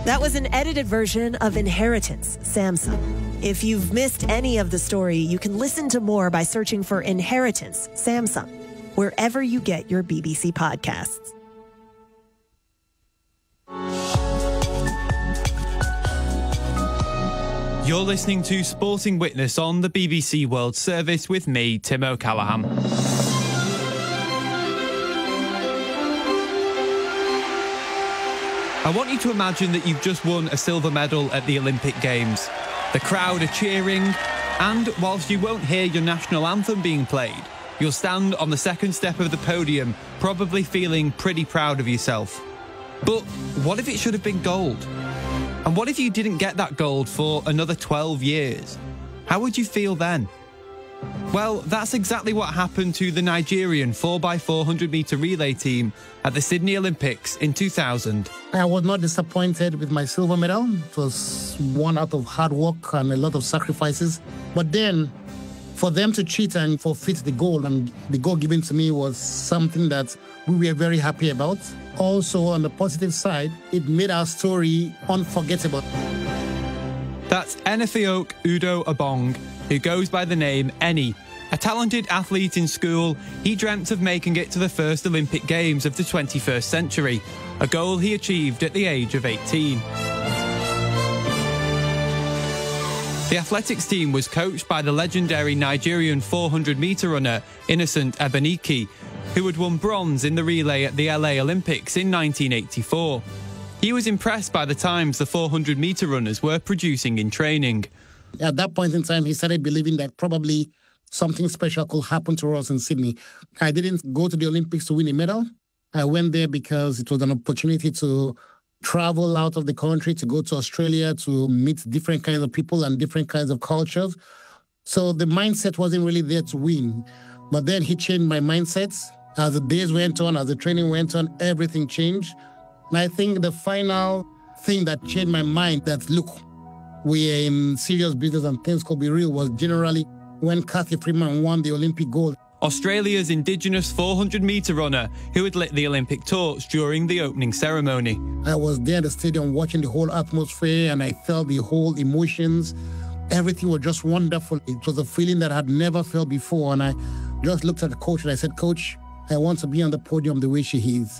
That was an edited version of Inheritance, Samsung. If you've missed any of the story, you can listen to more by searching for Inheritance, Samsung, wherever you get your BBC podcasts. You're listening to Sporting Witness on the BBC World Service with me, Tim O'Callaghan. I want you to imagine that you've just won a silver medal at the Olympic Games. The crowd are cheering, and whilst you won't hear your national anthem being played, you'll stand on the second step of the podium, probably feeling pretty proud of yourself. But what if it should have been gold? And what if you didn't get that gold for another 12 years? How would you feel then? Well, that's exactly what happened to the Nigerian 4x400 metre relay team at the Sydney Olympics in 2000. I was not disappointed with my silver medal. It was one out of hard work and a lot of sacrifices. But then, for them to cheat and forfeit the gold, and the gold given to me was something that we were very happy about. Also, on the positive side, it made our story unforgettable. That's Enifeok Udo Obong, who goes by the name Eni. A talented athlete in school, he dreamt of making it to the first Olympic Games of the 21st century, a goal he achieved at the age of 18. The athletics team was coached by the legendary Nigerian 400-metre runner Innocent Ebenike, who had won bronze in the relay at the LA Olympics in 1984. He was impressed by the times the 400-metre runners were producing in training. At that point in time, he started believing that probably something special could happen to us in Sydney. I didn't go to the Olympics to win a medal. I went there because it was an opportunity to travel out of the country, to go to Australia, to meet different kinds of people and different kinds of cultures. So the mindset wasn't really there to win. But then he changed my mindset. As the days went on, as the training went on, everything changed. And I think the final thing that changed my mind, that look, we are in serious business and things could be real, was generally when Cathy Freeman won the Olympic gold. Australia's Indigenous 400-metre runner who had lit the Olympic torch during the opening ceremony. I was there in the stadium watching the whole atmosphere, and I felt the whole emotions. Everything was just wonderful. It was a feeling that I had never felt before, and I just looked at the coach and I said, Coach, I want to be on the podium the way she is.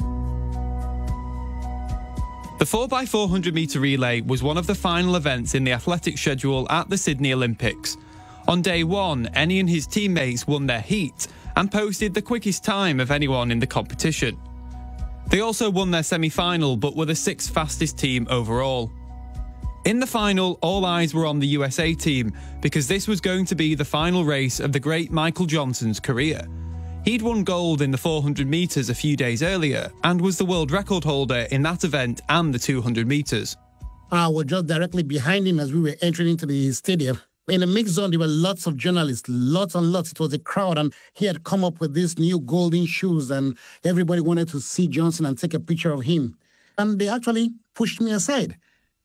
The 4x400 metre relay was one of the final events in the athletics schedule at the Sydney Olympics. On day one, Eni and his teammates won their heat and posted the quickest time of anyone in the competition. They also won their semi-final but were the sixth fastest team overall. In the final, all eyes were on the USA team because this was going to be the final race of the great Michael Johnson's career. He'd won gold in the 400 metres a few days earlier and was the world record holder in that event and the 200 metres. I was just directly behind him as we were entering into the stadium. In the mixed zone, there were lots of journalists, lots and lots. It was a crowd, and he had come up with these new golden shoes, and everybody wanted to see Johnson and take a picture of him. And they actually pushed me aside.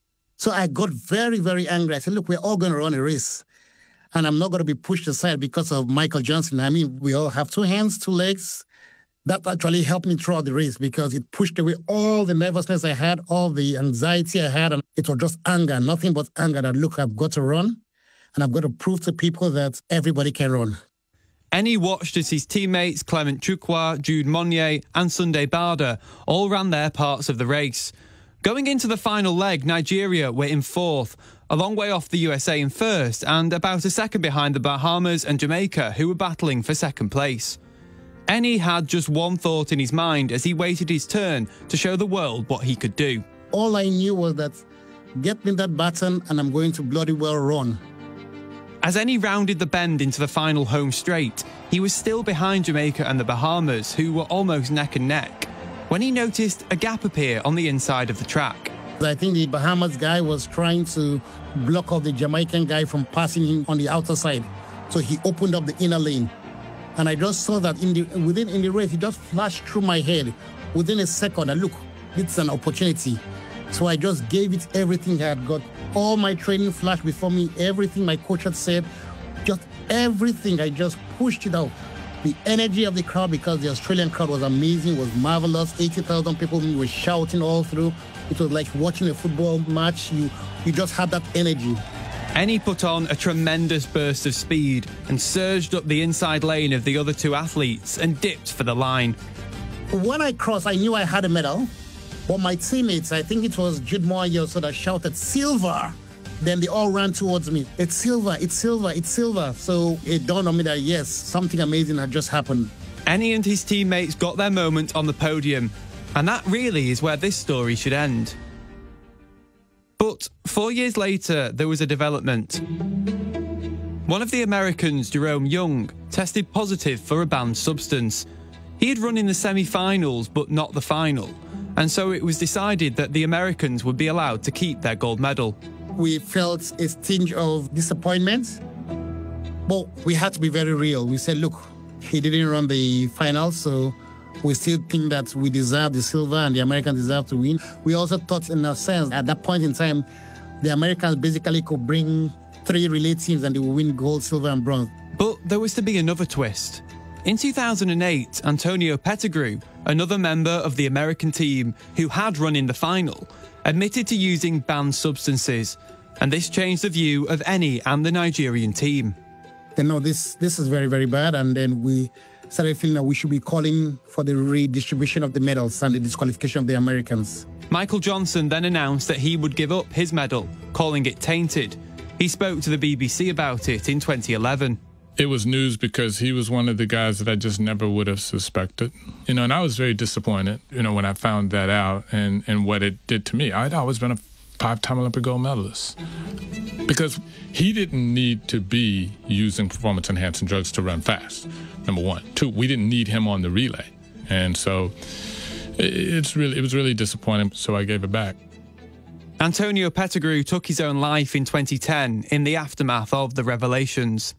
So I got very, very angry. I said, look, we're all going to run a race, and I'm not going to be pushed aside because of Michael Johnson. I mean, we all have two hands, two legs. That actually helped me throughout the race because it pushed away all the nervousness I had, all the anxiety I had, and it was just anger, nothing but anger that, look, I've got to run. And I've got to prove to people that everybody can run. Eni watched as his teammates Clement Chukwu, Jude Monye and Sunday Bada all ran their parts of the race. Going into the final leg, Nigeria were in fourth, a long way off the USA in first and about a second behind the Bahamas and Jamaica, who were battling for second place. Eni had just one thought in his mind as he waited his turn to show the world what he could do. All I knew was that get me that baton and I'm going to bloody well run. As Eni rounded the bend into the final home straight, he was still behind Jamaica and the Bahamas, who were almost neck and neck, when he noticed a gap appear on the inside of the track. I think the Bahamas guy was trying to block off the Jamaican guy from passing him on the outer side. So he opened up the inner lane. And I just saw that in the race, it just flashed through my head within a second. And look, it's an opportunity. So I just gave it everything I had got. All my training flashed before me, everything my coach had said, just everything. I just pushed it out. The energy of the crowd, because the Australian crowd was amazing, was marvelous. 80,000 people were shouting all through. It was like watching a football match. You just had that energy. Eni put on a tremendous burst of speed and surged up the inside lane of the other two athletes and dipped for the line. When I crossed, I knew I had a medal. But my teammates, I think it was Jude Moyo, so that shouted, "Silver!" Then they all ran towards me. "It's silver, it's silver, it's silver." So it dawned on me that, yes, something amazing had just happened. Eni and his teammates got their moment on the podium, and that really is where this story should end. But 4 years later, there was a development. One of the Americans, Jerome Young, tested positive for a banned substance. He had run in the semi-finals, but not the final, and so it was decided that the Americans would be allowed to keep their gold medal. We felt a tinge of disappointment, but we had to be very real. We said, look, he didn't run the final, so we still think that we deserve the silver and the Americans deserve to win. We also thought, in a sense, at that point in time, the Americans basically could bring 3 relay teams and they would win gold, silver and bronze. But there was to be another twist. In 2008, Antonio Pettigrew, another member of the American team who had run in the final, admitted to using banned substances, and this changed the view of Eni and the Nigerian team. They know this is very, very bad, and then we started feeling that we should be calling for the redistribution of the medals and the disqualification of the Americans. Michael Johnson then announced that he would give up his medal, calling it tainted. He spoke to the BBC about it in 2011. It was news because he was one of the guys that I just never would have suspected. And I was very disappointed, when I found that out and what it did to me. I'd always been a 5-time Olympic gold medalist. Because he didn't need to be using performance-enhancing drugs to run fast, number one. 2, we didn't need him on the relay. And so it was really disappointing, so I gave it back. Antonio Pettigrew took his own life in 2010 in the aftermath of the revelations.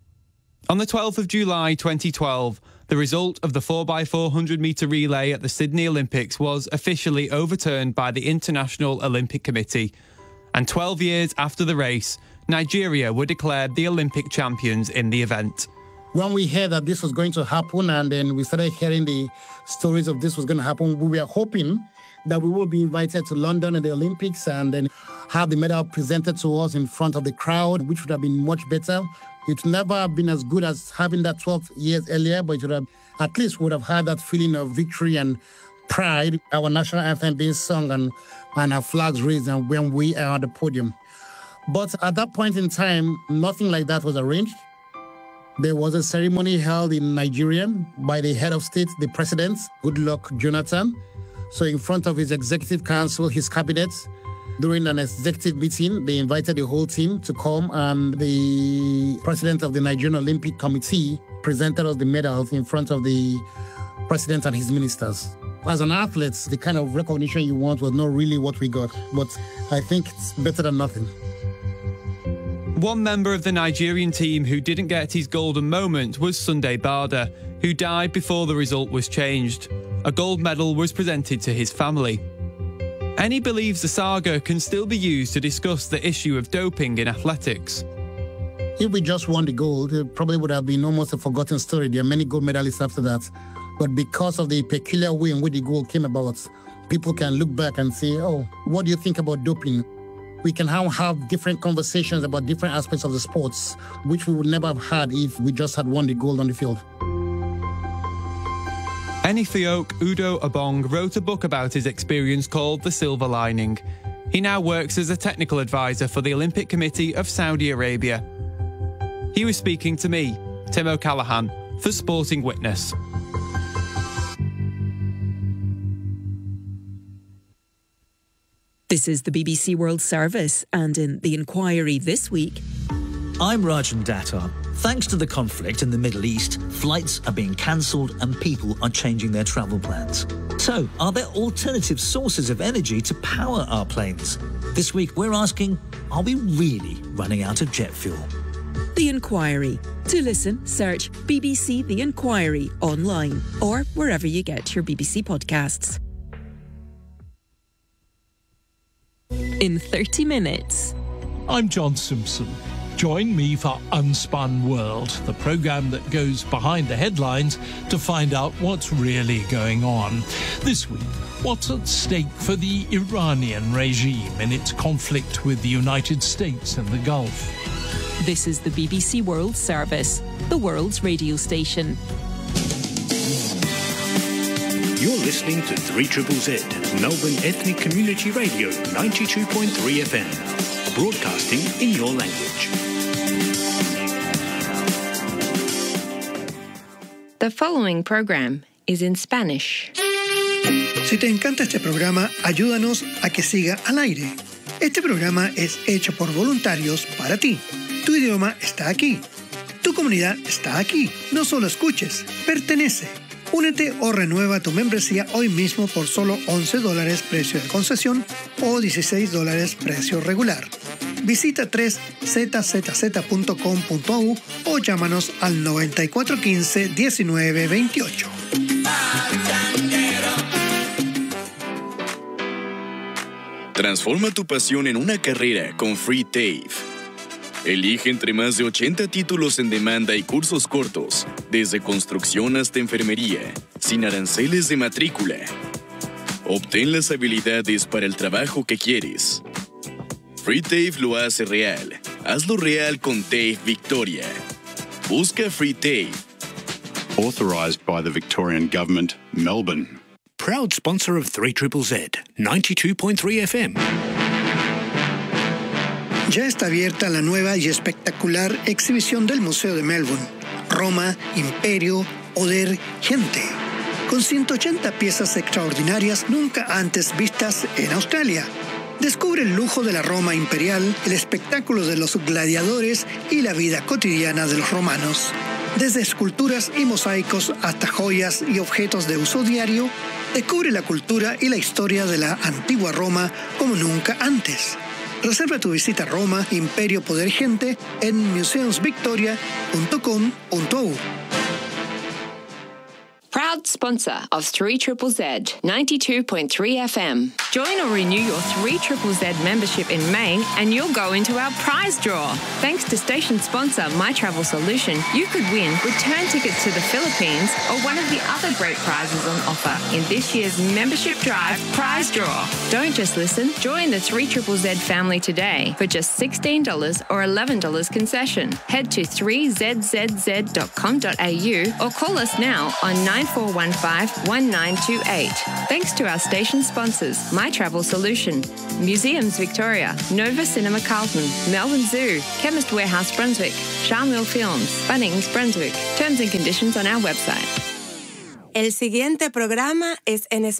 On the 12th of July 2012, the result of the 4x400 metre relay at the Sydney Olympics was officially overturned by the International Olympic Committee. And 12 years after the race, Nigeria were declared the Olympic champions in the event. When we heard that this was going to happen and then we started hearing the stories of this was going to happen, we were hoping that we would be invited to London at the Olympics and then have the medal presented to us in front of the crowd, which would have been much better. It would never have been as good as having that 12 years earlier, but it would have, at least would have had that feeling of victory and pride, our national anthem being sung and our flags raised and when we are at the podium. But at that point in time, nothing like that was arranged. There was a ceremony held in Nigeria by the head of state, the president, Goodluck Jonathan. So in front of his executive council, his cabinet, during an executive meeting, they invited the whole team to come, and the president of the Nigerian Olympic Committee presented us the medals in front of the president and his ministers. As an athlete, the kind of recognition you want was not really what we got, but I think it's better than nothing. One member of the Nigerian team who didn't get his golden moment was Sunday Bada, who died before the result was changed. A gold medal was presented to his family. Eni believes the saga can still be used to discuss the issue of doping in athletics. If we just won the gold, it probably would have been almost a forgotten story. There are many gold medalists after that. But because of the peculiar way in which the gold came about, people can look back and say, oh, what do you think about doping? We can have different conversations about different aspects of the sports, which we would never have had if we just had won the gold on the field. Eni Fiyok Udo Obong wrote a book about his experience called The Silver Lining. He now works as a technical advisor for the Olympic Committee of Saudi Arabia. He was speaking to me, Tim O'Callaghan, for Sporting Witness. This is the BBC World Service, and in The Inquiry this week... I'm Rajan Datar. Thanks to the conflict in the Middle East, flights are being cancelled and people are changing their travel plans. So, are there alternative sources of energy to power our planes? This week we're asking, are we really running out of jet fuel? The Inquiry. To listen, search BBC The Inquiry online or wherever you get your BBC podcasts. In 30 minutes. I'm John Simpson. Join me for Unspun World, the programme that goes behind the headlines to find out what's really going on. This week, what's at stake for the Iranian regime in its conflict with the United States and the Gulf? This is the BBC World Service, the world's radio station. You're listening to 3ZZZ, Melbourne Ethnic Community Radio 92.3 FM, broadcasting in your language. The following program is in Spanish. Si te encanta este programa, ayúdanos a que siga al aire. Este programa es hecho por voluntarios para ti. Tu idioma está aquí. Tu comunidad está aquí. No solo escuches, pertenece. Únete o renueva tu membresía hoy mismo por solo $11 precio de concesión o $16 precio regular. Visita 3zzz.com.au o llámanos al 9415-1928. Transforma tu pasión en una carrera con Free TAFE. Elige entre más de 80 títulos en demanda y cursos cortos, desde construcción hasta enfermería, sin aranceles de matrícula. Obtén las habilidades para el trabajo que quieres. Free TAFE lo hace real. Hazlo real con TAFE Victoria. Busca Free TAFE. Authorised by the Victorian Government, Melbourne. Proud sponsor of 3ZZZ, 92.3 FM. Ya está abierta la nueva y espectacular exhibición del Museo de Melbourne, Roma, Imperio, Poder, Gente, con 180 piezas extraordinarias nunca antes vistas en Australia. Descubre el lujo de la Roma imperial, el espectáculo de los gladiadores y la vida cotidiana de los romanos. Desde esculturas y mosaicos hasta joyas y objetos de uso diario, descubre la cultura y la historia de la antigua Roma como nunca antes. Reserva tu visita a Roma, Imperio, Poder, Gente en museumsvictoria.com.au. Proud sponsor of 3ZZZ, 92.3 FM. Join or renew your 3ZZZ membership in May and you'll go into our prize draw. Thanks to station sponsor My Travel Solution, you could win return tickets to the Philippines or one of the other great prizes on offer in this year's membership drive prize draw. Don't just listen, join the 3ZZZ family today for just $16 or $11 concession. Head to 3zzz.com.au or call us now on 9415-1928. Thanks to our station sponsors, My Travel Solution, Museums Victoria, Nova Cinema Carlton, Melbourne Zoo, Chemist Warehouse Brunswick, Charmel Films, Bunnings Brunswick. Terms and conditions on our website. El siguiente programa es en español.